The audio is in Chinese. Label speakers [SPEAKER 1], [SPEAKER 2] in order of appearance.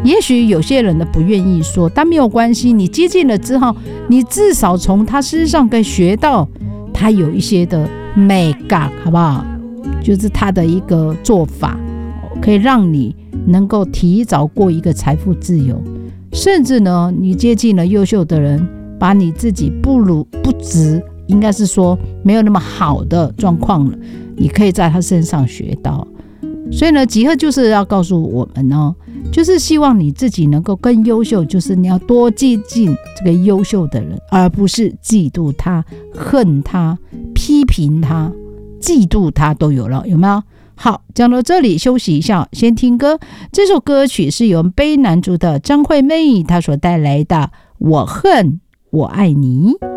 [SPEAKER 1] 也许有些人呢不愿意说，但没有关系，你接近了之后，你至少从他身上可以学到他有一些的美感，好不好？就是他的一个做法，可以让你能够提早过一个财富自由。甚至呢，你接近了优秀的人，把你自己不值，应该是说没有那么好的状况了，你可以在他身上学到。所以呢，集合就是要告诉我们哦，就是希望你自己能够更优秀，就是你要多接近这个优秀的人，而不是嫉妒他、恨他、批评他、嫉妒他都有了，有没有？好，讲到这里休息一下，先听歌。这首歌曲是由卑南族的张惠妹她所带来的《我恨我爱你》。